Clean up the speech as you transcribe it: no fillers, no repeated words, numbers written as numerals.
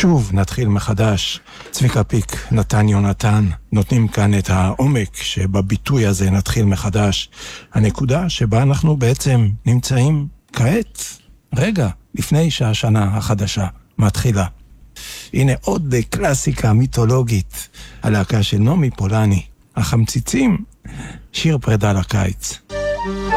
שוב נתחיל מחדש. צביקה פיק, נתן יונתן, נותנים כאן את העומק שבביטוי הזה נתחיל מחדש. הנקודה שבה אנחנו בעצם נמצאים כעת, רגע, לפני שהשנה החדשה מתחילה. הנה עוד קלאסיקה מיתולוגית, הלהקה של נעמי פולני, החמציצים, שיר פרידה לקיץ.